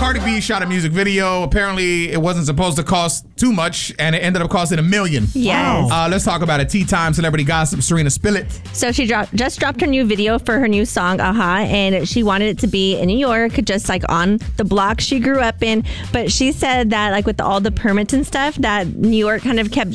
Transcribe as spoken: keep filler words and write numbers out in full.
Cardi B shot a music video. Apparently, it wasn't supposed to cost too much, and it ended up costing a million. Yes. Uh, let's talk about it. Tea Time celebrity gossip. Serena, spill it. So she dropped, just dropped her new video for her new song, Aha, and she wanted it to be in New York, just like on the block she grew up in. But she said that, like with all the permits and stuff, that New York kind of kept